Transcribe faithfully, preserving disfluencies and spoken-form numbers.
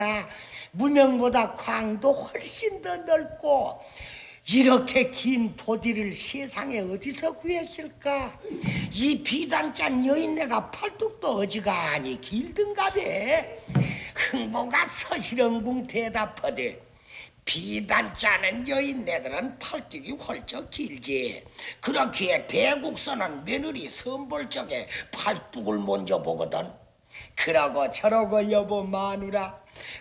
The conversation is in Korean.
문명보다 광도 훨씬 더 넓고 이렇게 긴 보디를 세상에 어디서 구했을까? 이 비단짠 여인네가 팔뚝도 어지간히 길든가배. 흥보가 서시렁궁 대답하되 비단짜는 여인네들은 팔뚝이 헐쩍 길지. 그렇기에 대국서는 며느리 선볼 적에 팔뚝을 먼저 보거든. 그러고 저러고 여보 마누라,